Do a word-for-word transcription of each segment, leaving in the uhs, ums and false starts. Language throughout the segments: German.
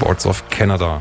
Forts of Canada.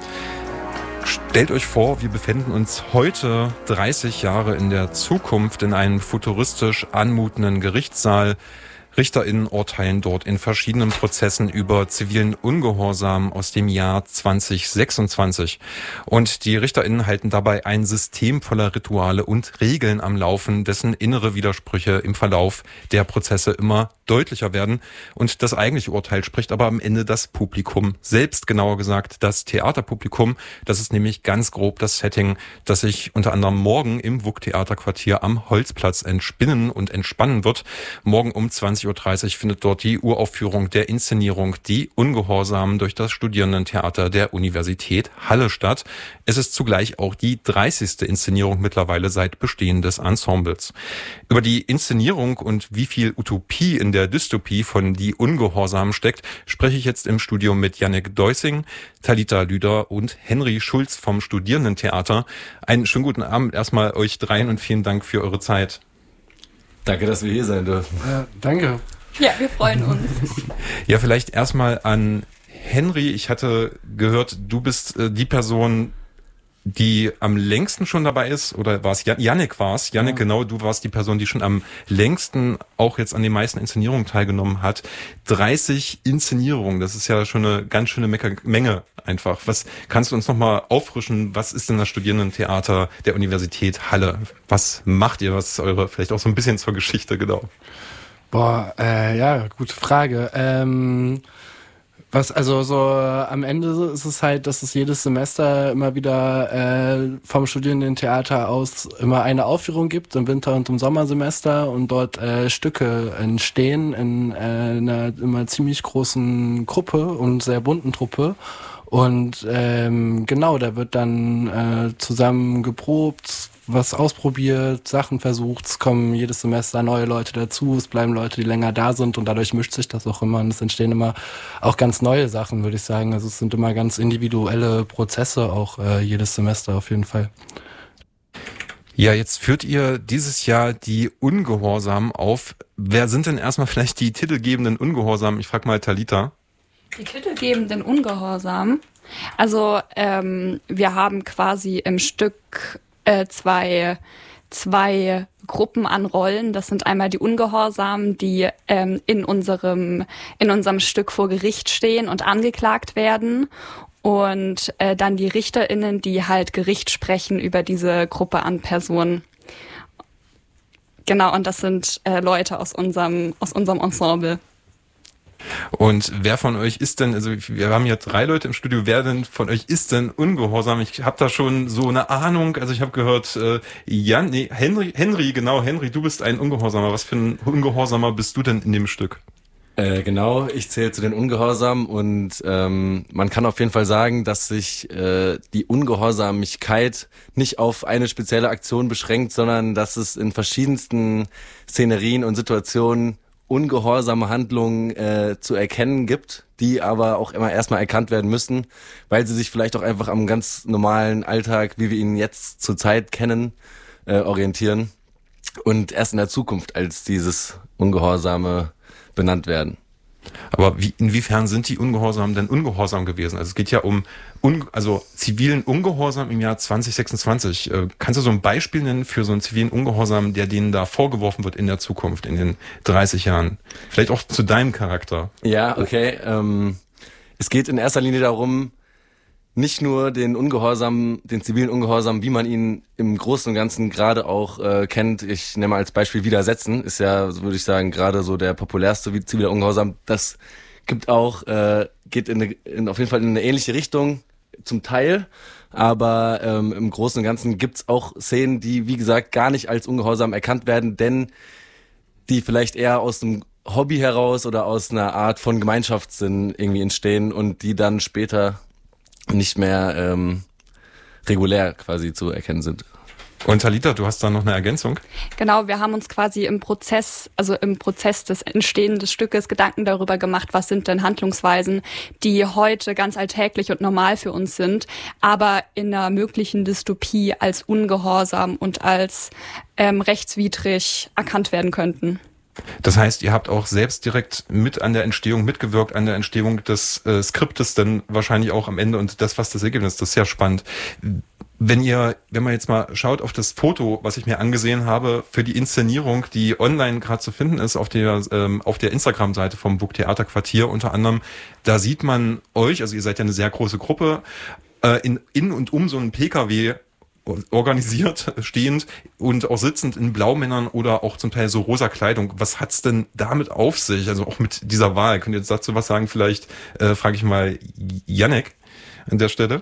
Stellt euch vor, wir befinden uns heute dreißig Jahre in der Zukunft in einem futuristisch anmutenden Gerichtssaal. RichterInnen urteilen dort in verschiedenen Prozessen über zivilen Ungehorsam aus dem Jahr zwanzig sechsundzwanzig. Und die RichterInnen halten dabei ein System voller Rituale und Regeln am Laufen, dessen innere Widersprüche im Verlauf der Prozesse immer deutlicher werden. Und das eigentliche Urteil spricht aber am Ende das Publikum selbst, genauer gesagt das Theaterpublikum. Das ist nämlich ganz grob das Setting, das sich unter anderem morgen im W U K-Theaterquartier am Holzplatz entspinnen und entspannen wird. Morgen um zwanzig Uhr dreißig findet dort die Uraufführung der Inszenierung Die Ungehorsamen durch das Studierendentheater der Universität Halle statt. Es ist zugleich auch die dreißigste Inszenierung mittlerweile seit Bestehen des Ensembles. Über die Inszenierung und wie viel Utopie in der Dystopie von Die Ungehorsamen steckt, spreche ich jetzt im Studio mit Jannik Deusing, Talita Lüder und Henry Schulz vom Studierendentheater. Einen schönen guten Abend erstmal euch dreien und vielen Dank für eure Zeit. Danke, dass wir hier sein dürfen. Ja, danke. Ja, wir freuen uns. Ja, vielleicht erstmal an Henry. Ich hatte gehört, du bist äh, die Person, die am längsten schon dabei ist, oder war es Jan- Jannik war es? Jannik, ja. Genau, du warst die Person, die schon am längsten auch jetzt an den meisten Inszenierungen teilgenommen hat. dreißig Inszenierungen, das ist ja schon eine ganz schöne Mecke- Menge einfach. Was kannst du uns nochmal auffrischen? Was ist denn das Studierendentheater der Universität Halle? Was macht ihr? Was ist eure, vielleicht auch so ein bisschen zur Geschichte, genau? Boah, äh, ja, gute Frage. Ähm... Was, also so am Ende ist es halt, dass es jedes Semester immer wieder äh, vom Studierendentheater aus immer eine Aufführung gibt, im Winter- und im Sommersemester, und dort äh, Stücke entstehen in äh, einer immer ziemlich großen Gruppe und sehr bunten Truppe. Und ähm, genau, da wird dann äh, zusammen geprobt, was ausprobiert, Sachen versucht, es kommen jedes Semester neue Leute dazu, es bleiben Leute, die länger da sind, und dadurch mischt sich das auch immer, und es entstehen immer auch ganz neue Sachen, würde ich sagen. Also es sind immer ganz individuelle Prozesse, auch äh, jedes Semester auf jeden Fall. Ja, jetzt führt ihr dieses Jahr die Ungehorsamen auf. Wer sind denn erstmal vielleicht die titelgebenden Ungehorsamen? Ich frage mal Talita. Die titelgebenden Ungehorsam. Also ähm, wir haben quasi im Stück äh, zwei, zwei Gruppen an Rollen. Das sind einmal die Ungehorsamen, die ähm, in unserem, in unserem Stück vor Gericht stehen und angeklagt werden. Und äh, dann die RichterInnen, die halt Gericht sprechen über diese Gruppe an Personen. Genau, und das sind äh, Leute aus unserem, aus unserem Ensemble. Und wer von euch ist denn, also wir haben ja drei Leute im Studio, wer denn von euch ist denn ungehorsam? Ich habe da schon so eine Ahnung, also ich habe gehört, äh, Jan, nee, Henry, Henry, genau, Henry, du bist ein Ungehorsamer. Was für ein Ungehorsamer bist du denn in dem Stück? Äh, genau, ich zähle zu den Ungehorsamen, und ähm, man kann auf jeden Fall sagen, dass sich äh, die Ungehorsamigkeit nicht auf eine spezielle Aktion beschränkt, sondern dass es in verschiedensten Szenerien und Situationen ungehorsame Handlungen äh, zu erkennen gibt, die aber auch immer erstmal erkannt werden müssen, weil sie sich vielleicht auch einfach am ganz normalen Alltag, wie wir ihn jetzt zurzeit kennen, äh, orientieren und erst in der Zukunft als dieses Ungehorsame benannt werden. Aber wie, inwiefern sind die Ungehorsam denn ungehorsam gewesen? Also es geht ja um un, also zivilen Ungehorsam im Jahr zwanzig sechsundzwanzig. Äh, kannst du so ein Beispiel nennen für so einen zivilen Ungehorsam, der denen da vorgeworfen wird in der Zukunft, in den dreißig Jahren? Vielleicht auch zu deinem Charakter. Ja, okay. Ähm, es geht in erster Linie darum, nicht nur den Ungehorsam, den zivilen Ungehorsam, wie man ihn im Großen und Ganzen gerade auch äh, kennt. Ich nehme mal als Beispiel Widersetzen, ist ja, würde ich sagen, gerade so der populärste ziviler Ungehorsam. Das gibt auch, äh, geht in, eine, in auf jeden Fall in eine ähnliche Richtung, zum Teil. Aber ähm, im Großen und Ganzen gibt's auch Szenen, die, wie gesagt, gar nicht als ungehorsam erkannt werden, denn die vielleicht eher aus einem Hobby heraus oder aus einer Art von Gemeinschaftssinn irgendwie entstehen und die dann später nicht mehr ähm, regulär quasi zu erkennen sind. Und Talita, du hast da noch eine Ergänzung? Genau, wir haben uns quasi im Prozess, also im Prozess des Entstehens des Stückes Gedanken darüber gemacht, was sind denn Handlungsweisen, die heute ganz alltäglich und normal für uns sind, aber in einer möglichen Dystopie als ungehorsam und als ähm, rechtswidrig erkannt werden könnten. Das heißt, ihr habt auch selbst direkt mit an der Entstehung mitgewirkt, an der Entstehung des äh, Skriptes dann wahrscheinlich auch am Ende und das, was das Ergebnis ist. Das ist sehr spannend. Wenn ihr, wenn man jetzt mal schaut auf das Foto, was ich mir angesehen habe für die Inszenierung, die online gerade zu finden ist auf der ähm, auf der Instagram-Seite vom Burgtheaterquartier unter anderem, da sieht man euch, also ihr seid ja eine sehr große Gruppe, äh, in in und um so einen P K W organisiert, stehend und auch sitzend in Blaumännern oder auch zum Teil so rosa Kleidung. Was hat's denn damit auf sich? Also auch mit dieser Wahl. Könnt ihr jetzt dazu was sagen? Vielleicht äh, frage ich mal Jannik an der Stelle.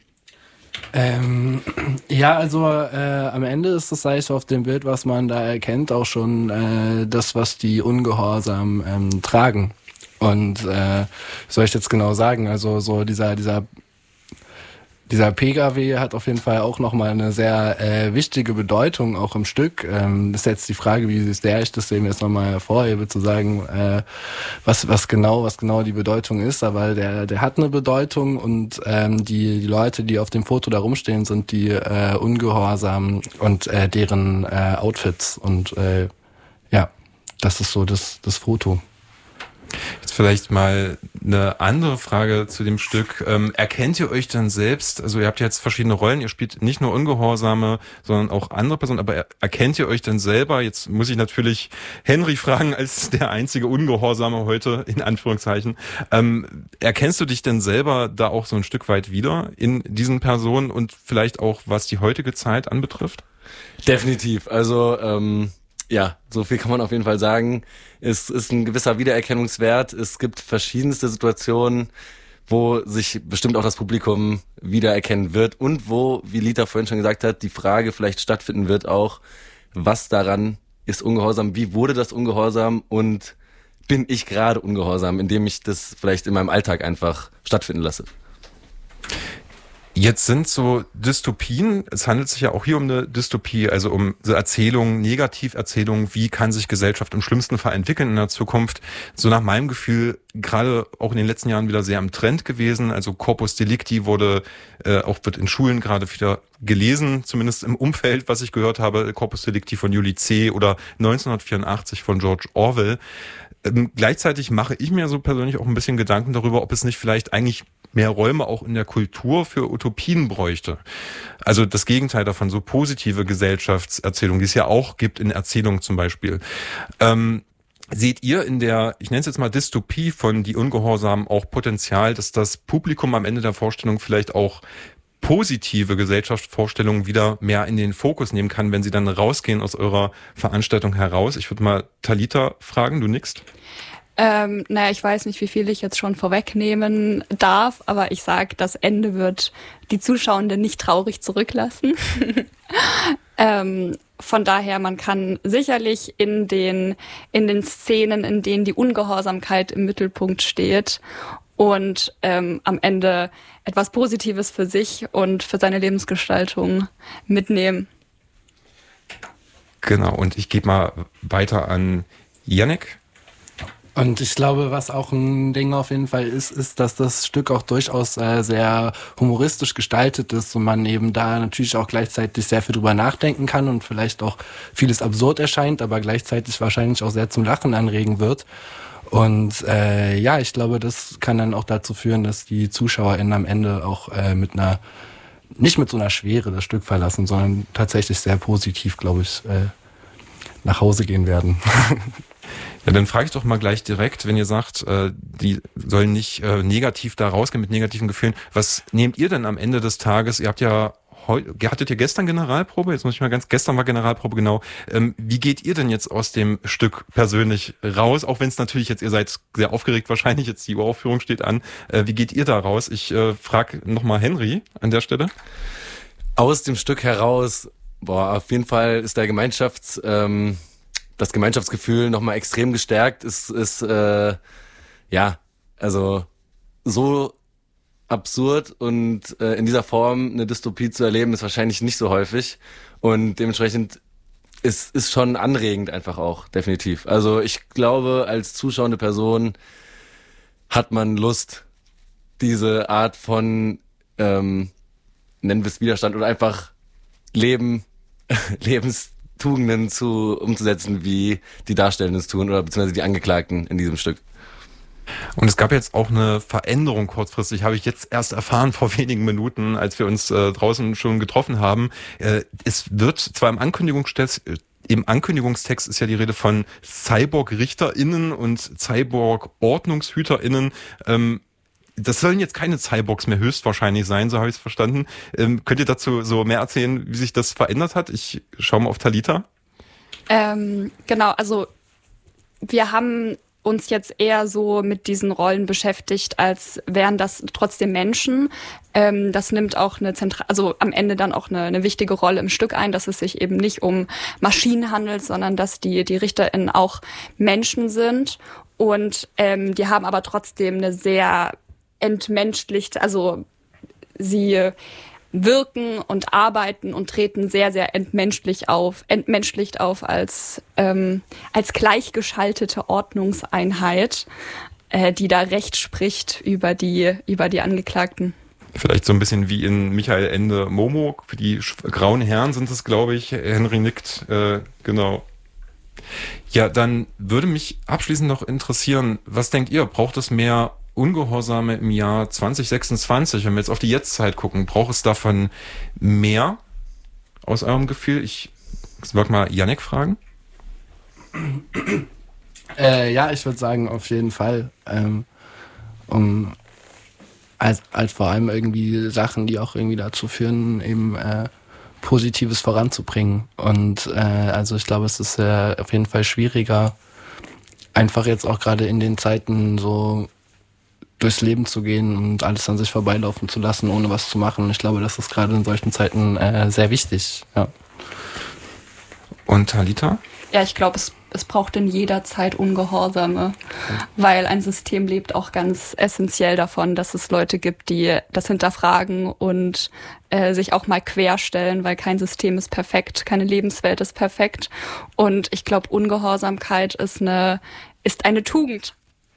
Ähm, ja, also äh, am Ende ist das, sag ich, auf dem Bild, was man da erkennt, auch schon äh, das, was die Ungehorsam ähm, tragen. Und äh, soll ich jetzt genau sagen, also so dieser dieser dieser P K W hat auf jeden Fall auch nochmal eine sehr äh, wichtige Bedeutung auch im Stück. Ähm, das ist jetzt die Frage, wie sehr ich das eben jetzt nochmal hervorhebe, zu sagen, äh, was was genau was genau die Bedeutung ist. Aber der der hat eine Bedeutung und ähm, die die Leute, die auf dem Foto da rumstehen, sind die äh, Ungehorsam und äh, deren äh, Outfits. Und äh, ja, das ist so das das Foto. Jetzt vielleicht mal eine andere Frage zu dem Stück. Ähm, erkennt ihr euch dann selbst, also ihr habt jetzt verschiedene Rollen, ihr spielt nicht nur Ungehorsame, sondern auch andere Personen, aber er, erkennt ihr euch dann selber, jetzt muss ich natürlich Henry fragen, als der einzige Ungehorsame heute, in Anführungszeichen, ähm, erkennst du dich denn selber da auch so ein Stück weit wieder in diesen Personen und vielleicht auch, was die heutige Zeit anbetrifft? Definitiv, also ähm ja, so viel kann man auf jeden Fall sagen. Es ist ein gewisser Wiedererkennungswert. Es gibt verschiedenste Situationen, wo sich bestimmt auch das Publikum wiedererkennen wird und wo, wie Lita vorhin schon gesagt hat, die Frage vielleicht stattfinden wird auch, was daran ist ungehorsam, wie wurde das ungehorsam und bin ich gerade ungehorsam, indem ich das vielleicht in meinem Alltag einfach stattfinden lasse. Jetzt sind so Dystopien, es handelt sich ja auch hier um eine Dystopie, also um so Erzählungen, Negativerzählungen, wie kann sich Gesellschaft im schlimmsten Fall entwickeln in der Zukunft. So nach meinem Gefühl gerade auch in den letzten Jahren wieder sehr im Trend gewesen. Also Corpus Delicti wurde äh, auch wird in Schulen gerade wieder gelesen, zumindest im Umfeld, was ich gehört habe. Corpus Delicti von Julie C. oder neunzehnhundertvierundachtzig von George Orwell. Ähm, gleichzeitig mache ich mir so persönlich auch ein bisschen Gedanken darüber, ob es nicht vielleicht eigentlich mehr Räume auch in der Kultur für Utopien bräuchte. Also das Gegenteil davon, so positive Gesellschaftserzählungen, die es ja auch gibt in Erzählungen zum Beispiel. Ähm, seht ihr in der, ich nenne es jetzt mal Dystopie von Die Ungehorsamen auch Potenzial, dass das Publikum am Ende der Vorstellung vielleicht auch positive Gesellschaftsvorstellungen wieder mehr in den Fokus nehmen kann, wenn sie dann rausgehen aus eurer Veranstaltung heraus? Ich würde mal Talita fragen, du nickst. Ähm, naja, ich weiß nicht, wie viel ich jetzt schon vorwegnehmen darf, aber ich sag, das Ende wird die Zuschauenden nicht traurig zurücklassen. ähm, von daher, man kann sicherlich in den, in den Szenen, in denen die Ungehorsamkeit im Mittelpunkt steht und ähm, am Ende etwas Positives für sich und für seine Lebensgestaltung mitnehmen. Genau, und ich gebe mal weiter an Jannik. Und ich glaube, was auch ein Ding auf jeden Fall ist, ist, dass das Stück auch durchaus äh, sehr humoristisch gestaltet ist und man eben da natürlich auch gleichzeitig sehr viel drüber nachdenken kann und vielleicht auch vieles absurd erscheint, aber gleichzeitig wahrscheinlich auch sehr zum Lachen anregen wird. Und äh, ja, ich glaube, das kann dann auch dazu führen, dass die ZuschauerInnen am Ende auch äh, mit einer, nicht mit so einer Schwere das Stück verlassen, sondern tatsächlich sehr positiv, glaube ich, äh, nach Hause gehen werden. Ja, dann frage ich doch mal gleich direkt, wenn ihr sagt, äh, die sollen nicht äh, negativ da rausgehen mit negativen Gefühlen. Was nehmt ihr denn am Ende des Tages? Ihr habt ja heute, hattet ihr gestern Generalprobe? Jetzt muss ich mal ganz, gestern war Generalprobe, genau. Ähm, wie geht ihr denn jetzt aus dem Stück persönlich raus? Auch wenn es natürlich jetzt, ihr seid sehr aufgeregt wahrscheinlich, jetzt die Uraufführung steht an. Äh, wie geht ihr da raus? Ich äh, frage nochmal Henry an der Stelle. Aus dem Stück heraus, boah, auf jeden Fall ist der Gemeinschafts... Ähm das Gemeinschaftsgefühl nochmal extrem gestärkt. Es ist, äh, ja, also so absurd und äh, in dieser Form eine Dystopie zu erleben, ist wahrscheinlich nicht so häufig. Und dementsprechend ist ist schon anregend einfach auch, definitiv. Also ich glaube, als zuschauende Person hat man Lust, diese Art von, ähm, nennen wir es Widerstand oder einfach Leben, Lebens Tugenden zu umzusetzen, wie die Darstellenden es tun oder beziehungsweise die Angeklagten in diesem Stück. Und es gab jetzt auch eine Veränderung kurzfristig, habe ich jetzt erst erfahren vor wenigen Minuten, als wir uns äh, draußen schon getroffen haben. Äh, es wird zwar im Ankündigungstext, im Ankündigungstext ist ja die Rede von Cyborg-RichterInnen und Cyborg-OrdnungshüterInnen. Ähm, das sollen jetzt keine Cyborgs mehr höchstwahrscheinlich sein, so habe ich es verstanden. Ähm, könnt ihr dazu so mehr erzählen, wie sich das verändert hat? Ich schaue mal auf Talita. Ähm, genau, also wir haben uns jetzt eher so mit diesen Rollen beschäftigt, als wären das trotzdem Menschen. Ähm, das nimmt auch eine zentrale, also am Ende dann auch eine, eine wichtige Rolle im Stück ein, dass es sich eben nicht um Maschinen handelt, sondern dass die, die RichterInnen auch Menschen sind. Und ähm, die haben aber trotzdem eine sehr entmenschlicht, also sie wirken und arbeiten und treten sehr, sehr entmenschlich auf, entmenschlicht auf als, ähm, als gleichgeschaltete Ordnungseinheit, äh, die da Recht spricht über die, über die Angeklagten. Vielleicht so ein bisschen wie in Michael Ende Momo, für die grauen Herren sind es, glaube ich. Henry nickt, äh, genau. Ja, dann würde mich abschließend noch interessieren, was denkt ihr, braucht es mehr Ungehorsame im Jahr zwanzig sechsundzwanzig, wenn wir jetzt auf die Jetztzeit gucken, braucht es davon mehr aus eurem Gefühl? Ich würde mal Yannick fragen. Äh, ja, ich würde sagen, auf jeden Fall. Ähm, um als, als vor allem irgendwie Sachen, die auch irgendwie dazu führen, eben äh, Positives voranzubringen. Und äh, also ich glaube, es ist äh, auf jeden Fall schwieriger, einfach jetzt auch gerade in den Zeiten so durchs Leben zu gehen und alles an sich vorbeilaufen zu lassen, ohne was zu machen. Ich glaube, das ist gerade in solchen Zeiten äh, sehr wichtig. Ja. Und Talita? Ja, ich glaube, es, es braucht in jeder Zeit Ungehorsame, weil ein System lebt auch ganz essentiell davon, dass es Leute gibt, die das hinterfragen und äh, sich auch mal querstellen, weil kein System ist perfekt, keine Lebenswelt ist perfekt. Und ich glaube, Ungehorsamkeit ist eine, ist eine Tugend.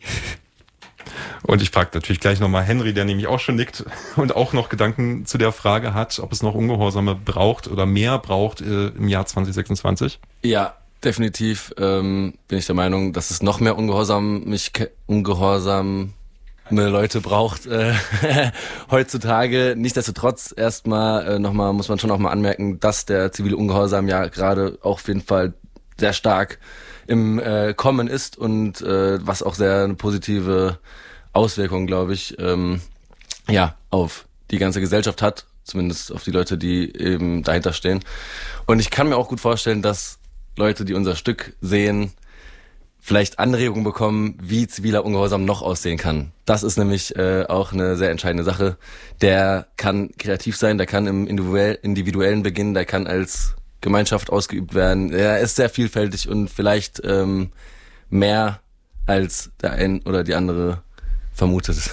Und ich frage natürlich gleich nochmal Henry, der nämlich auch schon nickt und auch noch Gedanken zu der Frage hat, ob es noch Ungehorsame braucht oder mehr braucht äh, im Jahr zwanzig sechsundzwanzig. Ja, definitiv ähm, bin ich der Meinung, dass es noch mehr Ungehorsam, mich ke- ungehorsame Leute braucht äh, heutzutage. Nichtsdestotrotz erstmal äh, nochmal muss man schon auch mal anmerken, dass der zivile Ungehorsam ja gerade auch auf jeden Fall sehr stark im äh, Kommen ist und äh, was auch sehr eine positive Auswirkung, glaube ich, ähm, ja, auf die ganze Gesellschaft hat, zumindest auf die Leute, die eben dahinter stehen. Und ich kann mir auch gut vorstellen, dass Leute, die unser Stück sehen, vielleicht Anregungen bekommen, wie ziviler Ungehorsam noch aussehen kann. Das ist nämlich äh, auch eine sehr entscheidende Sache. Der kann kreativ sein, der kann im individuell, individuellen beginnen, der kann als Gemeinschaft ausgeübt werden. Er ist sehr vielfältig und vielleicht ähm, mehr als der ein oder die andere vermutet.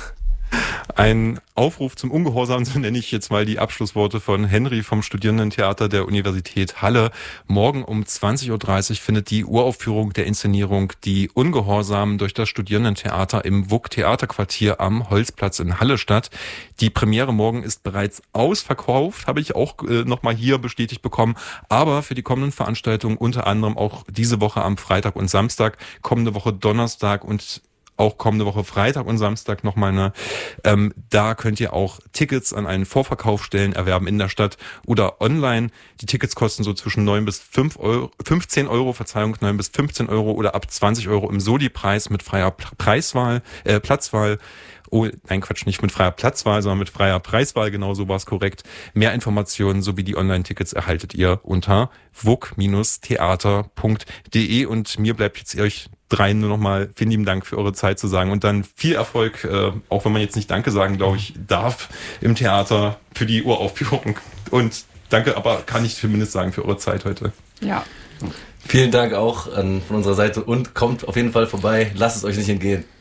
Ein Aufruf zum Ungehorsam, so nenne ich jetzt mal die Abschlussworte von Henry vom Studierendentheater der Universität Halle. Morgen um zwanzig Uhr dreißig findet die Uraufführung der Inszenierung Die Ungehorsamen durch das Studierendentheater im W U K-Theaterquartier am Holzplatz in Halle statt. Die Premiere morgen ist bereits ausverkauft, habe ich auch äh, nochmal hier bestätigt bekommen. Aber für die kommenden Veranstaltungen, unter anderem auch diese Woche am Freitag und Samstag, kommende Woche Donnerstag und auch kommende Woche Freitag und Samstag nochmal eine. Ähm, da könnt ihr auch Tickets an einen Vorverkaufsstellen erwerben in der Stadt oder online. Die Tickets kosten so zwischen neun bis fünf Euro, fünfzehn Euro, Verzeihung, neun bis fünfzehn Euro oder ab zwanzig Euro im Soli-Preis mit freier Preiswahl, äh, Platzwahl. Oh, nein, Quatsch, nicht mit freier Platzwahl, sondern mit freier Preiswahl, genau so war es korrekt. Mehr Informationen sowie die Online-Tickets erhaltet ihr unter w u k theater punkt d e und mir bleibt jetzt euch dreien nur nochmal vielen lieben Dank für eure Zeit zu sagen und dann viel Erfolg, äh, auch wenn man jetzt nicht Danke sagen, glaube ich, darf im Theater für die Uraufführung und danke, aber kann ich zumindest sagen für eure Zeit heute. Ja. Vielen Dank auch an, von unserer Seite und kommt auf jeden Fall vorbei, lasst es euch nicht entgehen.